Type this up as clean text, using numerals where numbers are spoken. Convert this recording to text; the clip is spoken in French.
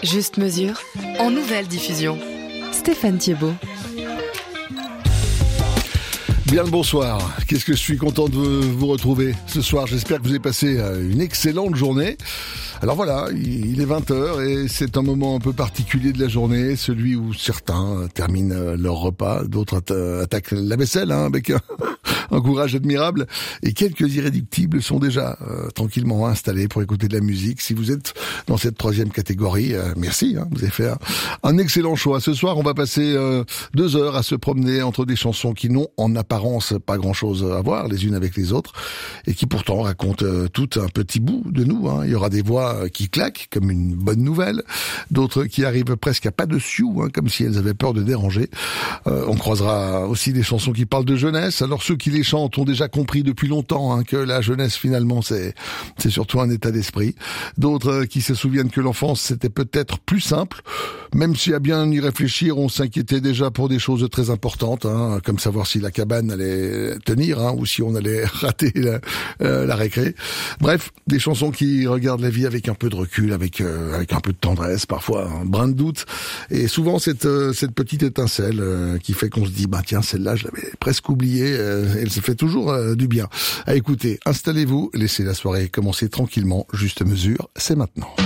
Juste mesure, en nouvelle diffusion. Stéphane Thiebaud. Bien le bonsoir, qu'est-ce que je suis content de vous retrouver ce soir, j'espère que vous avez passé une excellente journée. Alors voilà, il est 20h et c'est un moment un peu particulier de la journée, celui où certains terminent leur repas, d'autres attaquent la vaisselle avec un courage admirable, et quelques irréductibles sont déjà tranquillement installés pour écouter de la musique. Si vous êtes dans cette troisième catégorie, merci, vous avez fait un excellent choix. Ce soir, on va passer 2 heures à se promener entre des chansons qui n'ont en apparence pas grand-chose à voir les unes avec les autres, et qui pourtant racontent toutes un petit bout de nous. Il y aura des voix qui claquent, comme une bonne nouvelle, d'autres qui arrivent presque à pas de sioux, comme si elles avaient peur de déranger. On croisera aussi des chansons qui parlent de jeunesse. Alors ceux qui les chantent ont déjà compris depuis longtemps que la jeunesse finalement c'est surtout un état d'esprit. D'autres qui se souviennent que l'enfance c'était peut-être plus simple, même si à bien y réfléchir on s'inquiétait déjà pour des choses très importantes, comme savoir si la cabane allait tenir ou si on allait rater la récré. Bref, des chansons qui regardent la vie avec un peu de recul, avec un peu de tendresse, parfois un brin de doute, et souvent cette petite étincelle qui fait qu'on se dit tiens, celle-là je l'avais presque oubliée, elle se fait toujours du bien. À écouter, installez-vous, laissez la soirée commencer tranquillement, juste mesure, c'est maintenant.